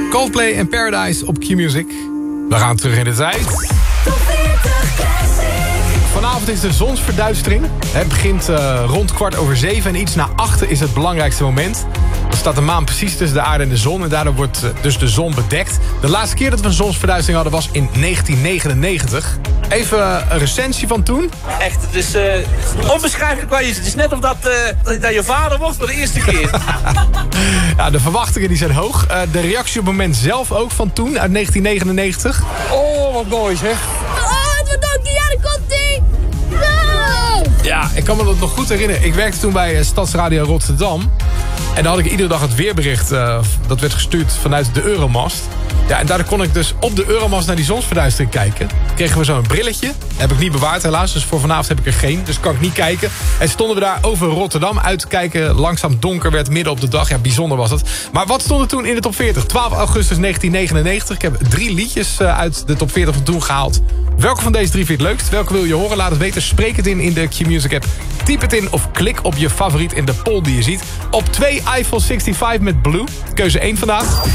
Coldplay en Paradise op Q-Music. We gaan terug in de tijd. Vanavond is de zonsverduistering. Het begint rond 7:15 en iets na 8 is het belangrijkste moment. Dan staat de maan precies tussen de aarde en de zon en daardoor wordt dus de zon bedekt. De laatste keer dat we een zonsverduistering hadden was in 1999. Even een recensie van toen. Echt, het is onbeschrijfelijk waar je zit. Het is net of dat je vader wordt voor de eerste keer. Ja, de verwachtingen die zijn hoog. De reactie op het moment zelf ook van toen, uit 1999. Oh, wat mooi zeg. Oh, het wordt ook ja, daar komt ie. No! Ja, ik kan me dat nog goed herinneren. Ik werkte toen bij Stadsradio Rotterdam. En dan had ik iedere dag het weerbericht. Dat werd gestuurd vanuit de Euromast. Ja, en daardoor kon ik dus op de Euromast naar die zonsverduistering kijken. Kregen we zo'n brilletje. Heb ik niet bewaard helaas, dus voor vanavond heb ik er geen. Dus kan ik niet kijken. En stonden we daar over Rotterdam uit te kijken. Langzaam donker werd midden op de dag. Ja, bijzonder was het. Maar wat stond er toen in de top 40? 12 augustus 1999. Ik heb 3 liedjes uit de top 40 van toen gehaald. Welke van deze 3 vind je het leukst? Welke wil je horen? Laat het weten. Spreek het in de Q-Music app. Typ het in of klik op je favoriet in de poll die je ziet. Op 2 Eiffel 65 met Blue. Keuze 1 vandaag.